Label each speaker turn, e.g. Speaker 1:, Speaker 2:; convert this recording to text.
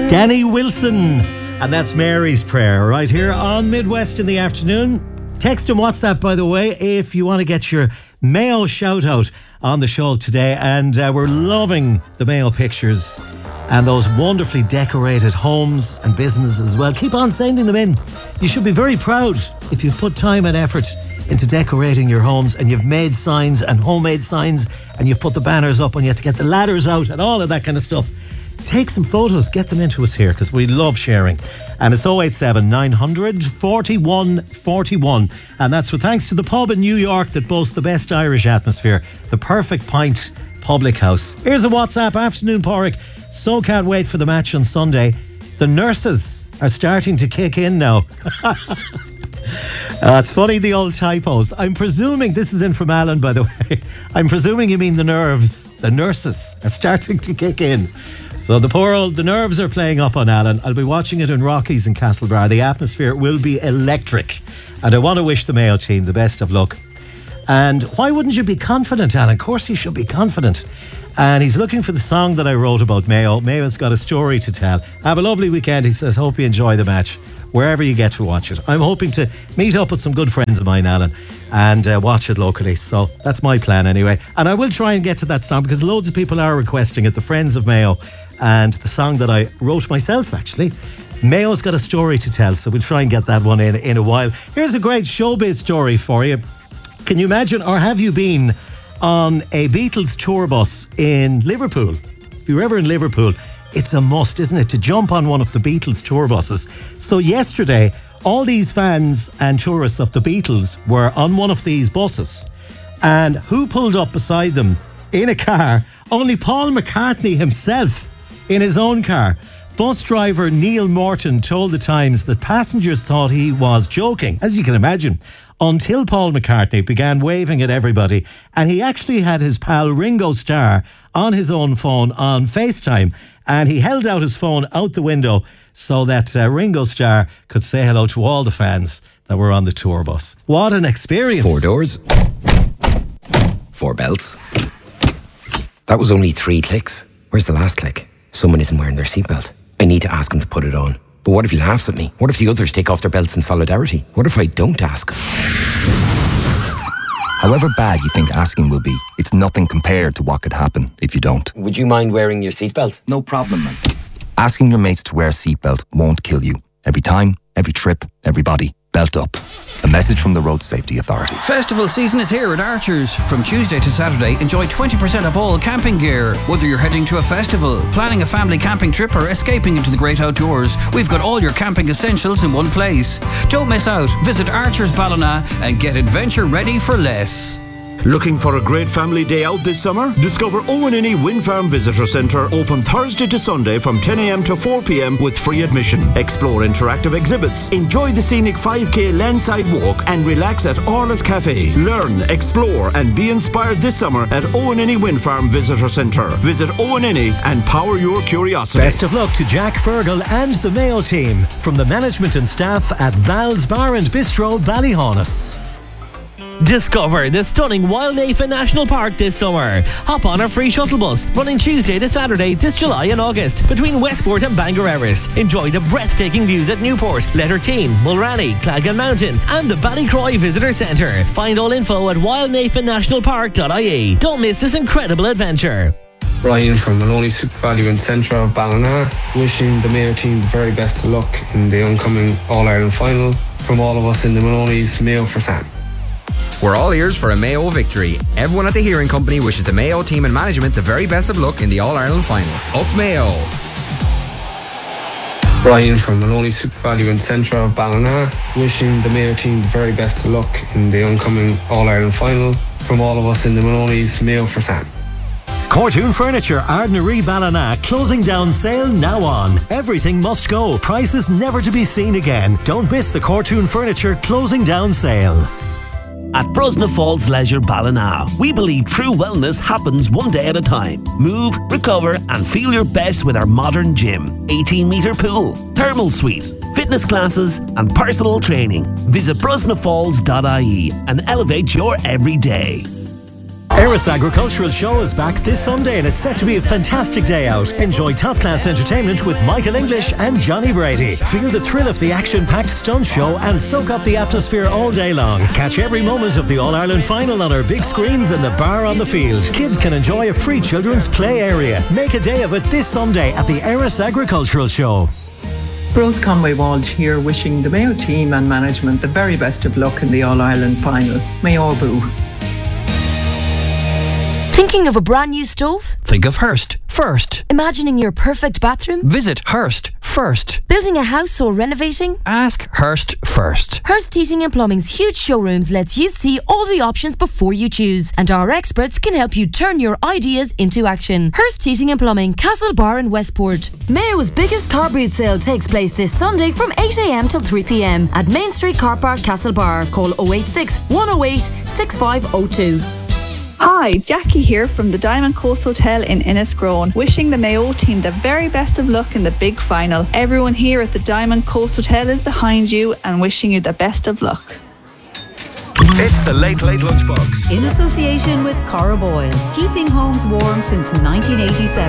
Speaker 1: Danny Wilson, and that's Mary's Prayer right here on Midwest in the afternoon. Text and WhatsApp, by the way, if you want to get your Mayo shout out on the show today. And we're loving the Mayo pictures and those wonderfully decorated homes and businesses as well. Keep on sending them in. You should be very proud if you've put time and effort into decorating your homes and you've made signs and homemade signs and you've put the banners up and you have to get the ladders out and all of that kind of stuff. Take some photos, get them into us here because we love sharing. And it's 087 900 41 41. And that's with thanks to the pub in New York that boasts the best Irish atmosphere, the Perfect Pint Public House. Here's a WhatsApp. Afternoon, Porrick. So can't wait for the match on Sunday. The nurses are starting to kick in now. It's funny, the old typos. I'm presuming, this is in from Alan, by the way. I'm presuming you mean the nerves. The nurses are starting to kick in. So the nerves are playing up on Alan. I'll be watching it in Rockies in Castlebar. The atmosphere will be electric. And I want to wish the Mayo team the best of luck. And why wouldn't you be confident, Alan? Of course you should be confident. And he's looking for the song that I wrote about Mayo. Mayo's got a story to tell. Have a lovely weekend, he says. Hope you enjoy the match wherever you get to watch it. I'm hoping to meet up with some good friends of mine, Alan, and watch it locally. So that's my plan anyway. And I will try and get to that song because loads of people are requesting it. The Friends of Mayo. And the song that I wrote myself, actually. Mayo's got a story to tell, so we'll try and get that one in a while. Here's a great showbiz story for you. Can you imagine, or have you been on a Beatles tour bus in Liverpool? If you're ever in Liverpool, it's a must, isn't it, to jump on one of the Beatles tour buses. So yesterday, all these fans and tourists of the Beatles were on one of these buses. And who pulled up beside them in a car? Only Paul McCartney himself in his own car. Bus driver Neil Morton told the Times that passengers thought he was joking, as you can imagine, until Paul McCartney began waving at everybody, and he actually had his pal Ringo Starr on his own phone on FaceTime, and he held out his phone out the window so that Ringo Starr could say hello to all the fans that were on the tour bus. What an experience.
Speaker 2: 4 doors, 4 belts. That was only 3 clicks. Where's the last click? Someone isn't wearing their seatbelt. I need to ask him to put it on. But what if he laughs at me? What if the others take off their belts in solidarity? What if I don't ask?
Speaker 3: However bad you think asking will be, it's nothing compared to what could happen if you don't.
Speaker 2: Would you mind wearing your seatbelt?
Speaker 3: No problem, man. Asking your mates to wear a seatbelt won't kill you. Every time, every trip, everybody, belt up. A message from the Road Safety Authority.
Speaker 4: Festival season is here at Archers. From Tuesday to Saturday, enjoy 20% off all camping gear. Whether you're heading to a festival, planning a family camping trip, or escaping into the great outdoors, we've got all your camping essentials in one place. Don't miss out. Visit Archers Ballina and get adventure ready for less.
Speaker 5: Looking for a great family day out this summer? Discover Owenini Wind Farm Visitor Centre, open Thursday to Sunday from 10 a.m. to 4 p.m. with free admission. Explore interactive exhibits, enjoy the scenic 5k landside walk and relax at Orla's Cafe. Learn, explore and be inspired this summer at Owenini Wind Farm Visitor Centre. Visit Owenini and power your curiosity.
Speaker 1: Best of luck to Jack Fergal and the Mayo team from the management and staff at Val's Bar and Bistro, Ballyhonus.
Speaker 6: Discover the stunning Wildnafa National Park this summer. Hop on our free shuttle bus running Tuesday to Saturday this July and August between Westport and Bangor Erris. Enjoy the breathtaking views at Newport, Letterteen, Mulranny, Claggan Mountain and the Ballycroy Visitor Centre. Find all info at wildnafanationalpark.ie. Don't miss this incredible adventure.
Speaker 7: Ryan from Maloney Super Value in Centre of Ballina, wishing the Mayo team the very best of luck in the oncoming All-Ireland final. From all of us in the Maloney's, Mayo for Sam.
Speaker 2: We're all ears for a Mayo victory. Everyone at the Hearing Company wishes the Mayo team and management the very best of luck in the All-Ireland final. Up Mayo!
Speaker 7: Brian from Maloney Super Value in Centre of Ballina, wishing the Mayo team the very best of luck in the oncoming All-Ireland final. From all of us in the Maloney's, Mayo for Sam.
Speaker 1: Cortoon Furniture, Ardnaree Ballina, closing down sale now on. Everything must go. Prices never to be seen again. Don't miss the Cortoon Furniture closing down sale.
Speaker 8: At Brosna Falls Leisure Ballina, we believe true wellness happens one day at a time. Move, recover and feel your best with our modern gym, 18-metre pool, thermal suite, fitness classes and personal training. Visit brosnafalls.ie and elevate your everyday.
Speaker 1: Eris Agricultural Show is back this Sunday and it's set to be a fantastic day out. Enjoy top-class entertainment with Michael English and Johnny Brady. Feel the thrill of the action-packed stunt show and soak up the atmosphere all day long. Catch every moment of the All-Ireland final on our big screens in the bar on the field. Kids can enjoy a free children's play area. Make a day of it this Sunday at the Eris Agricultural Show.
Speaker 9: Rose Conway Walsh here, wishing the Mayo team and management the very best of luck in the All-Ireland final. Mayo Boo.
Speaker 10: Thinking of a brand new stove?
Speaker 4: Think of Hearst first.
Speaker 10: Imagining your perfect bathroom?
Speaker 4: Visit Hearst first.
Speaker 10: Building a house or renovating?
Speaker 4: Ask Hearst first.
Speaker 10: Hearst Heating and Plumbing's huge showrooms lets you see all the options before you choose, and our experts can help you turn your ideas into action. Hearst Heating and Plumbing, Castlebar and Westport.
Speaker 11: Mayo's biggest car boot sale takes place this Sunday from 8 a.m. till 3 p.m. at Main Street Car Park, Castlebar. Call 086 108 6502.
Speaker 12: Hi, Jackie here from the Diamond Coast Hotel in Innisgrown, wishing the Mayo team the very best of luck in the big final. Everyone here at the Diamond Coast Hotel is behind you and wishing you the best of luck.
Speaker 13: It's the Late Late Lunchbox.
Speaker 14: In association with Cora Boyle, keeping homes warm since 1987.